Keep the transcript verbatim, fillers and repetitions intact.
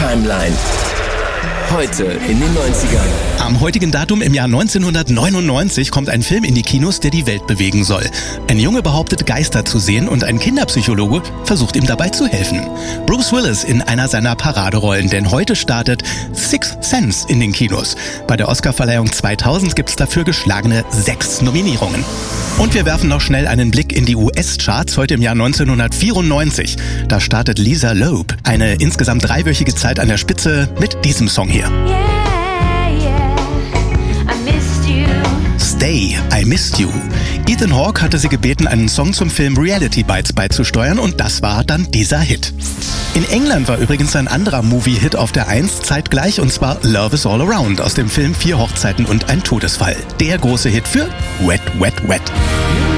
Timeline. Heute in den neunzigern. Am heutigen Datum im Jahr neunzehnhundertneunundneunzig kommt ein Film in die Kinos, der die Welt bewegen soll. Ein Junge behauptet, Geister zu sehen und ein Kinderpsychologe versucht ihm dabei zu helfen. Bruce Willis in einer seiner Paraderollen, denn heute startet Sixth Sense in den Kinos. Bei der Oscarverleihung zweitausend gibt es dafür geschlagene sechs Nominierungen. Und wir werfen noch schnell einen Blick in die U S-Charts heute im Jahr neunzehnhundertvierundneunzig. Da startet Lisa Loeb eine insgesamt dreiwöchige Zeit an der Spitze mit diesem Song hier. Yeah, yeah, I missed you. Stay, I Missed You. Ethan Hawke hatte sie gebeten, einen Song zum Film Reality Bites beizusteuern und das war dann dieser Hit. In England war übrigens ein anderer Movie-Hit auf der Eins zeitgleich und zwar Love is All Around aus dem Film Vier Hochzeiten und ein Todesfall. Der große Hit für Wet, Wet, Wet.